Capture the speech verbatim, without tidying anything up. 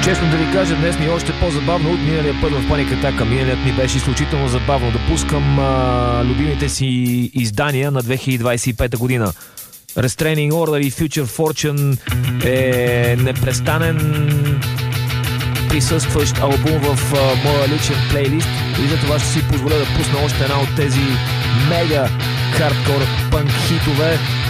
Честно да ви кажа, днес ми е още по-забавно от миналия път в Panic Attack. Миналият ми беше изключително забавно да пускам а, любимите си издания на две хиляди двадесет и пета година. Restraining Order и Future Fortune е непрестанен присъстващ албум в а, моя личен плейлист и за това ще си позволя да пусна още една от тези мега хардкор пънк хитове